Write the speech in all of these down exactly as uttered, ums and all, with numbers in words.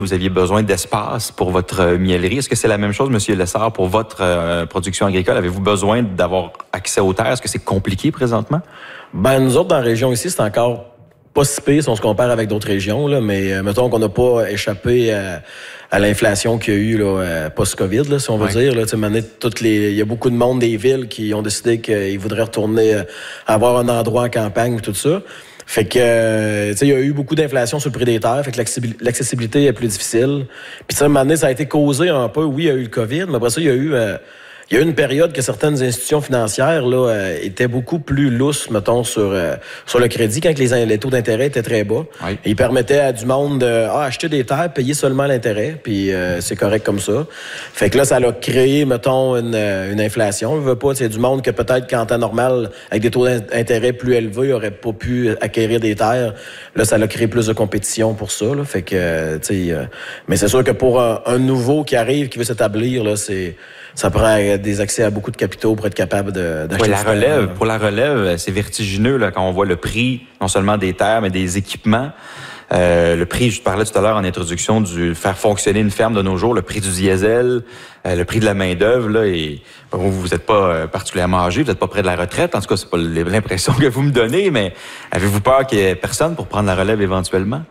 Vous aviez besoin d'espace pour votre miellerie. Est-ce que c'est la même chose, M. Lessard, pour votre euh, production agricole? Avez-vous besoin d'avoir accès aux terres? Est-ce que c'est compliqué présentement? Ben, nous autres, dans la région ici, c'est encore pas si pire si on se compare avec d'autres régions, là, mais euh, mettons qu'on n'a pas échappé à, à l'inflation qu'il y a eu là, euh, post-COVID, là, si on veut ouais. dire. Là, maintenant, toutes les, il y a beaucoup de monde des villes qui ont décidé qu'ils voudraient retourner euh, avoir un endroit en campagne et tout ça. Fait que, euh, tu sais, il y a eu beaucoup d'inflation sur le prix des terres, fait que l'accessibilité est plus difficile. Puis, ça, à un moment donné, ça a été causé un peu, oui, il y a eu le COVID, mais après ça, il y a eu... Euh, Il y a eu une période que certaines institutions financières là, euh, étaient beaucoup plus lousses, mettons, sur, euh, sur le crédit quand les, les taux d'intérêt étaient très bas. Oui. Ils permettaient à du monde de ah, acheter des terres, payer seulement l'intérêt, puis euh, c'est correct comme ça. Fait que là, ça a créé, mettons, une, une inflation. Je veux pas, c'est du monde que peut-être qu'en temps normal, avec des taux d'intérêt plus élevés, n'aurait pas pu acquérir des terres. Là, ça a créé plus de compétition pour ça. Là. Fait que, euh, tu sais, euh, mais c'est sûr que pour un, un nouveau qui arrive, qui veut s'établir, là, c'est ça prend des accès à beaucoup de capitaux pour être capable d'acheter. Ouais, la relève, pour la relève, c'est vertigineux là, quand on voit le prix, non seulement des terres, mais des équipements. Euh, le prix, je parlais tout à l'heure en introduction, du faire fonctionner une ferme de nos jours, le prix du diesel, euh, le prix de la main-d'œuvre, là, et bon, vous n'êtes pas euh, particulièrement âgé, vous n'êtes pas près de la retraite, en tout cas, c'est pas l'impression que vous me donnez, mais avez-vous peur qu'il y ait personne pour prendre la relève éventuellement?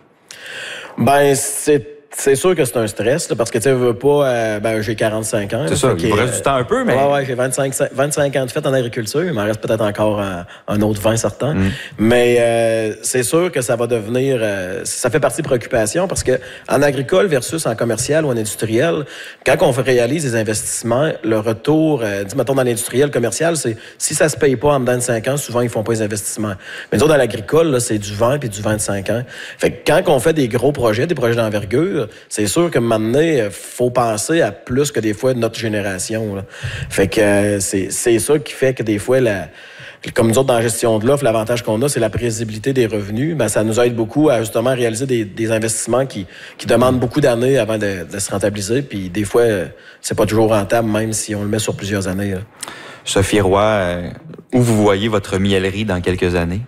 Ben, c'est C'est sûr que c'est un stress, là, parce que tu sais, veux pas, euh, ben j'ai quarante-cinq ans. C'est ça, il vous reste euh, du temps un peu, mais... Ouais, ouais, j'ai vingt-cinq, vingt-cinq ans de fait en agriculture, il m'en reste peut-être encore un, un autre vingt certains. Mm. Mais euh, c'est sûr que ça va devenir... Euh, ça fait partie de préoccupation, parce que en agricole versus en commercial ou en industriel, quand on réalise des investissements, le retour, euh, dis, mettons dans l'industriel commercial, c'est si ça se paye pas en dedans de cinq ans, souvent ils font pas les investissements. Mais nous, dans l'agricole, c'est du vingt puis du vingt-cinq ans. Fait que quand on fait des gros projets, des projets d'envergure, c'est sûr que maintenant, il faut penser à plus que des fois notre génération. Là. Fait que euh, c'est, c'est ça qui fait que des fois, la, comme nous autres dans la gestion de l'offre, l'avantage qu'on a, c'est la prévisibilité des revenus. Ben, ça nous aide beaucoup à justement réaliser des, des investissements qui, qui demandent beaucoup d'années avant de, de se rentabiliser. Puis des fois, c'est pas toujours rentable, même si on le met sur plusieurs années. Là. Sophie Roy, euh, où vous voyez votre miellerie dans quelques années?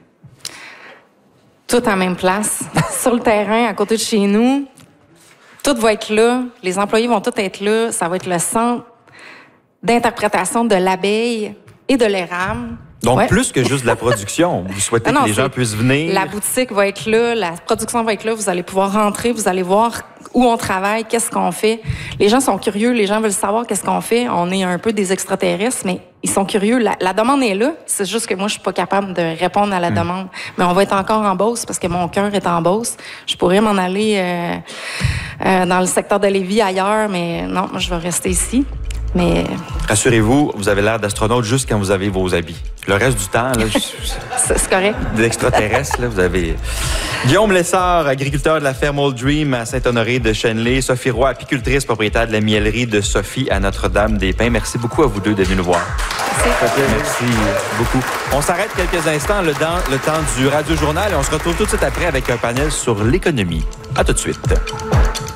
Tout en même place, sur le terrain, à côté de chez nous. Tout va être là, les employés vont tous être là, ça va être le centre d'interprétation de l'abeille et de l'érable. Donc, ouais. plus que juste de la production, vous souhaitez non, non, que les gens puissent venir? La boutique va être là, la production va être là, vous allez pouvoir rentrer, vous allez voir où on travaille, qu'est-ce qu'on fait. Les gens sont curieux, les gens veulent savoir qu'est-ce qu'on fait. On est un peu des extraterrestres, mais ils sont curieux. La, la demande est là, c'est juste que moi, je suis pas capable de répondre à la mmh. demande. Mais on va être encore en Beauce, parce que mon cœur est en Beauce. Je pourrais m'en aller euh, euh, dans le secteur de Lévis, ailleurs, mais non, moi, je vais rester ici. Mais... Rassurez-vous, vous avez l'air d'astronaute juste quand vous avez vos habits. Le reste du temps, là, c'est correct. D'extraterrestre, là, vous avez... Guillaume Lessard, agriculteur de la ferme Old Dream à Saint-Honoré de Chenley. Sophie Roy, apicultrice, propriétaire de la miellerie de Sophie à Notre-Dame-des-Pins. Merci beaucoup à vous deux d'être venus nous voir. Merci. Merci beaucoup. On s'arrête quelques instants le, dans, le temps du Radio Journal et on se retrouve tout de suite après avec un panel sur l'économie. À tout de suite.